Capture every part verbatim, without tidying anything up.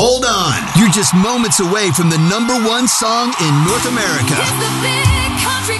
Hold on. You're just moments away from the number one song in North America. It's the Big Country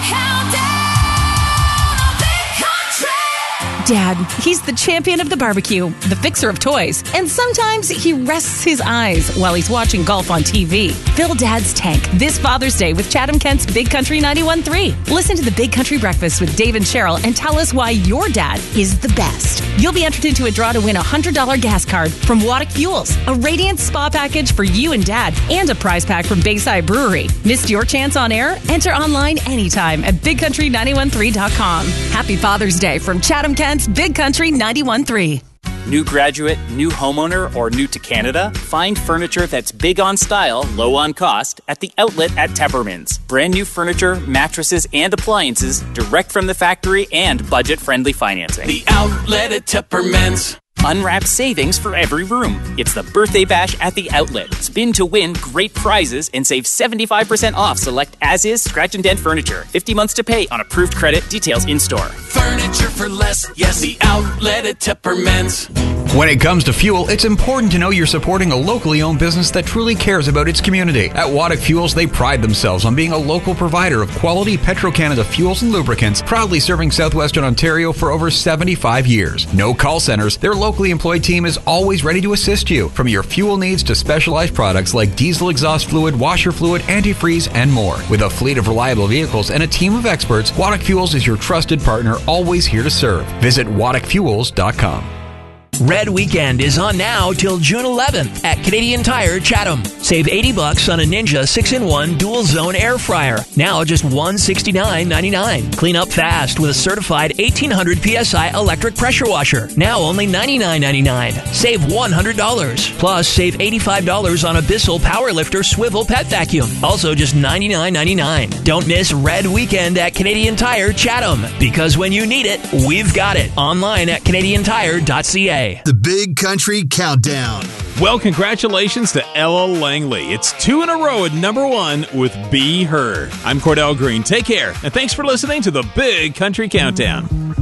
Countdown on Big Country. Dad, he's the champion of the barbecue, the fixer of toys, and sometimes he rests his eyes while he's watching golf on T V. Fill Dad's tank this Father's Day with Chatham Kent's Big Country ninety-one point three. Listen to the Big Country Breakfast with Dave and Cheryl and tell us why your dad is the best. You'll be entered into a draw to win a one hundred dollars gas card from Waddick Fuels, a Radiant Spa package for you and Dad, and a prize pack from Bayside Brewery. Missed your chance on air? Enter online anytime at big country nine one three dot com. Happy Father's Day from Chatham Kent's Big Country ninety-one point three. New graduate, new homeowner, or new to Canada? Find furniture that's big on style, low on cost at the outlet at Tepperman's. Brand new furniture, mattresses, and appliances direct from the factory and budget-friendly financing. The outlet at Tepperman's. Unwrapped savings for every room. It's the birthday bash at the outlet. Spin to win great prizes and save seventy-five percent off select as-is scratch and dent furniture. fifty months to pay on approved credit. Details in store. Furniture for less. Yes, the outlet at Tepperman's. When it comes to fuel, it's important to know you're supporting a locally owned business that truly cares about its community. At Waddick Fuels, they pride themselves on being a local provider of quality Petro-Canada fuels and lubricants, proudly serving southwestern Ontario for over seventy-five years. No call centers, their locally employed team is always ready to assist you, from your fuel needs to specialized products like diesel exhaust fluid, washer fluid, antifreeze, and more. With a fleet of reliable vehicles and a team of experts, Waddick Fuels is your trusted partner, always here to serve. Visit waddick fuels dot com. Red Weekend is on now till June eleventh at Canadian Tire Chatham. Save eighty bucks on a Ninja six in one dual zone air fryer. Now just one hundred sixty-nine ninety-nine. Clean up fast with a certified eighteen hundred P S I electric pressure washer. Now only ninety-nine ninety-nine. Save one hundred dollars. Plus save eighty-five dollars on a Bissell Powerlifter swivel pet vacuum. Also just ninety-nine ninety-nine. Don't miss Red Weekend at Canadian Tire Chatham. Because when you need it, we've got it. Online at canadian tire dot c a. The Big Country Countdown. Well, congratulations to Ella Langley. It's two in a row at number one with Be Her. I'm Cordell Green. Take care, and thanks for listening to the Big Country Countdown.